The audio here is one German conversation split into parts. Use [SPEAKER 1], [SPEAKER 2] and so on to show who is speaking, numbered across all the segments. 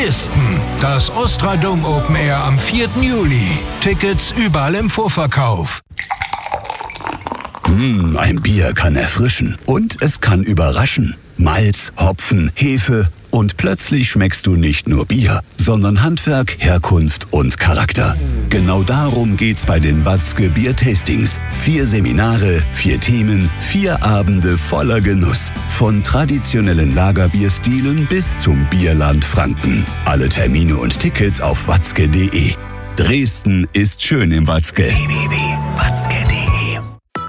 [SPEAKER 1] Dresden, das Ostradom Open Air am 4. Juli. Tickets überall im Vorverkauf.
[SPEAKER 2] Ein Bier kann erfrischen und es kann überraschen. Malz, Hopfen, Hefe und plötzlich schmeckst du nicht nur Bier, sondern Handwerk, Herkunft und Charakter. Genau darum geht's bei den Watzke Bier-Tastings. 4 Seminare, 4 Themen, 4 Abende voller Genuss. Von traditionellen Lagerbierstilen bis zum Bierland Franken. Alle Termine und Tickets auf watzke.de. Dresden ist schön im Watzke. www.watzke.de.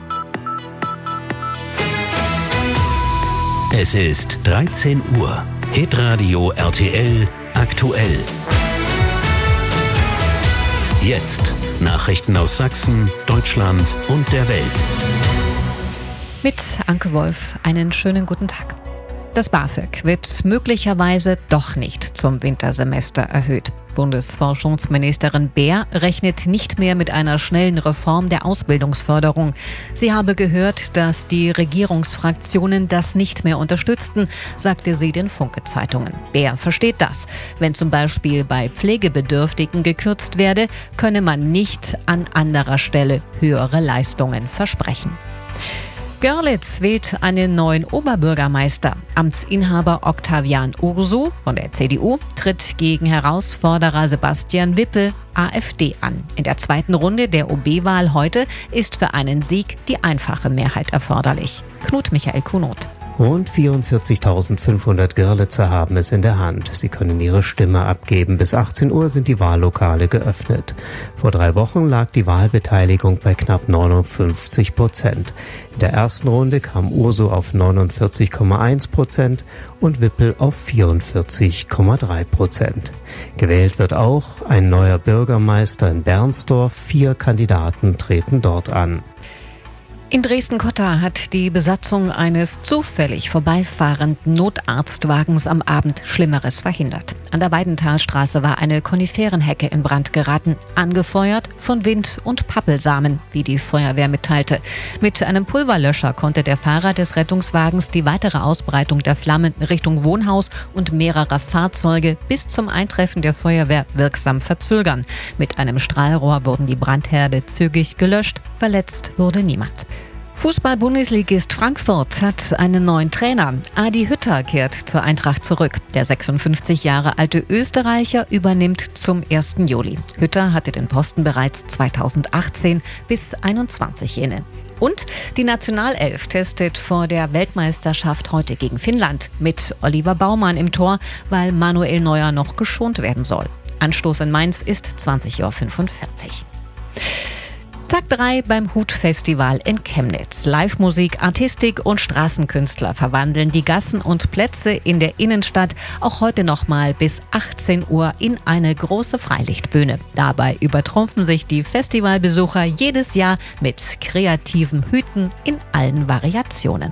[SPEAKER 3] Es ist 13 Uhr. Hitradio RTL aktuell. Jetzt Nachrichten aus Sachsen, Deutschland und der Welt.
[SPEAKER 4] Mit Anke Wolf, einen schönen guten Tag. Das BAföG wird möglicherweise doch nicht zum Wintersemester erhöht. Bundesforschungsministerin Baer rechnet nicht mehr mit einer schnellen Reform der Ausbildungsförderung. Sie habe gehört, dass die Regierungsfraktionen das nicht mehr unterstützten, sagte sie den Funke-Zeitungen. Baer versteht das. Wenn zum Beispiel bei Pflegebedürftigen gekürzt werde, könne man nicht an anderer Stelle höhere Leistungen versprechen. Görlitz wählt einen neuen Oberbürgermeister. Amtsinhaber Octavian Ursu von der CDU tritt gegen Herausforderer Sebastian Wippel, AfD, an. In der zweiten Runde der OB-Wahl heute ist für einen Sieg die einfache Mehrheit erforderlich. Knut Michael Kunot.
[SPEAKER 5] Rund 44.500 Görlitzer haben es in der Hand. Sie können ihre Stimme abgeben. Bis 18 Uhr sind die Wahllokale geöffnet. Vor 3 Wochen lag die Wahlbeteiligung bei knapp 59%. In der ersten Runde kam Ursu auf 49,1% und Wippel auf 44,3%. Gewählt wird auch ein neuer Bürgermeister in Bernsdorf. 4 Kandidaten treten dort an.
[SPEAKER 4] In Dresden-Cotta hat die Besatzung eines zufällig vorbeifahrenden Notarztwagens am Abend Schlimmeres verhindert. An der Weidentalstraße war eine Koniferenhecke in Brand geraten, angefeuert von Wind und Pappelsamen, wie die Feuerwehr mitteilte. Mit einem Pulverlöscher konnte der Fahrer des Rettungswagens die weitere Ausbreitung der Flammen Richtung Wohnhaus und mehrerer Fahrzeuge bis zum Eintreffen der Feuerwehr wirksam verzögern. Mit einem Strahlrohr wurden die Brandherde zügig gelöscht, verletzt wurde niemand. Fußball-Bundesligist Frankfurt hat einen neuen Trainer. Adi Hütter kehrt zur Eintracht zurück. Der 56 Jahre alte Österreicher übernimmt zum 1. Juli. Hütter hatte den Posten bereits 2018 bis 2021 inne. Und die Nationalelf testet vor der Weltmeisterschaft heute gegen Finnland mit Oliver Baumann im Tor, weil Manuel Neuer noch geschont werden soll. Anstoß in Mainz ist 20:45 Uhr. Tag 3 beim Hut-Festival in Chemnitz. Live-Musik, Artistik und Straßenkünstler verwandeln die Gassen und Plätze in der Innenstadt auch heute nochmal bis 18 Uhr in eine große Freilichtbühne. Dabei übertrumpfen sich die Festivalbesucher jedes Jahr mit kreativen Hüten in allen Variationen.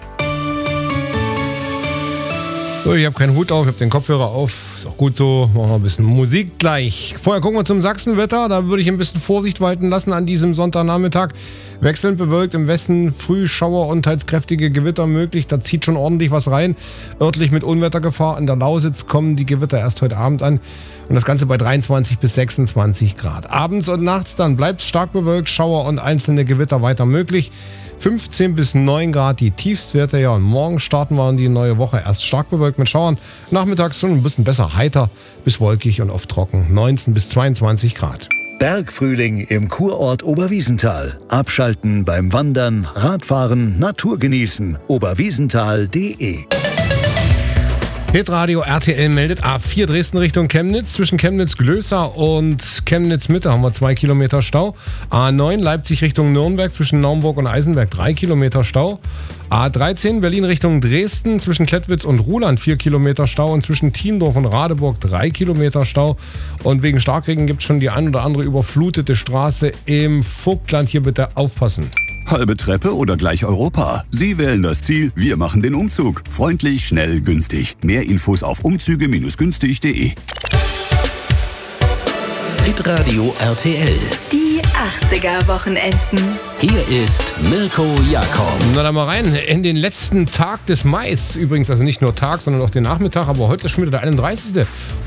[SPEAKER 6] So, ich habe keinen Hut auf, ich habe den Kopfhörer auf. Ist auch gut so. Machen wir ein bisschen Musik gleich. Vorher gucken wir zum Sachsenwetter. Da würde ich ein bisschen Vorsicht walten lassen an diesem Sonntagnachmittag. Wechselnd bewölkt im Westen, Frühschauer und teils kräftige Gewitter möglich. Da zieht schon ordentlich was rein. Örtlich mit Unwettergefahr. In der Lausitz kommen die Gewitter erst heute Abend an. Und das Ganze bei 23 bis 26 Grad. Abends und nachts dann bleibt stark bewölkt, Schauer und einzelne Gewitter weiter möglich. 15 bis 9 Grad die Tiefstwerte, ja, und morgen starten wir in die neue Woche erst stark bewölkt mit Schauern. Nachmittags schon ein bisschen besser heiter bis wolkig und oft trocken. 19 bis 22 Grad.
[SPEAKER 2] Bergfrühling im Kurort Oberwiesenthal. Abschalten beim Wandern, Radfahren, Natur genießen. oberwiesenthal.de.
[SPEAKER 6] Hitradio RTL meldet A4 Dresden Richtung Chemnitz. Zwischen Chemnitz-Glößer und Chemnitz-Mitte haben wir 2 Kilometer Stau. A9 Leipzig Richtung Nürnberg zwischen Naumburg und Eisenberg 3 Kilometer Stau. A13 Berlin Richtung Dresden zwischen Klettwitz und Ruhland 4 Kilometer Stau und zwischen Thiendorf und Radeburg 3 Kilometer Stau. Und wegen Starkregen gibt es schon die ein oder andere überflutete Straße im Vogtland. Hier bitte aufpassen.
[SPEAKER 2] Halbe Treppe oder gleich Europa? Sie wählen das Ziel, wir machen den Umzug. Freundlich, schnell, günstig. Mehr Infos auf umzüge-günstig.de.
[SPEAKER 3] Hitradio RTL.
[SPEAKER 7] Die 80er-Wochenenden.
[SPEAKER 3] Hier ist Mirko Jakob.
[SPEAKER 6] Na dann mal rein in den letzten Tag des Mais. Übrigens, also nicht nur Tag, sondern auch den Nachmittag. Aber heute ist schon wieder der 31.